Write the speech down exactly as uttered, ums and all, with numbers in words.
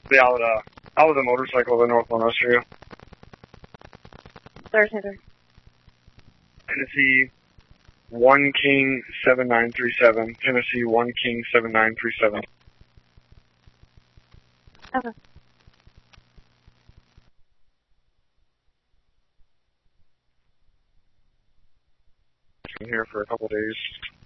The out, uh, out of the motorcycle, the Northland Austria. Thursday, Thursday. Tennessee one King seven nine three seven. Tennessee one King seven nine three seven. Okay. Been here for a couple days.